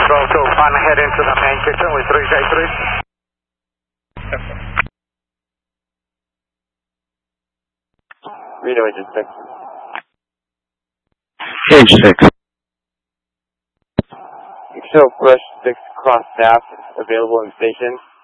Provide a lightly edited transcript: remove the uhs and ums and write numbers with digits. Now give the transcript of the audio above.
Control 2, plan ahead into the main kitchen with 3J3. Reno Engine 6. Gauge 6. You can show Brush 6 cross staff available in station.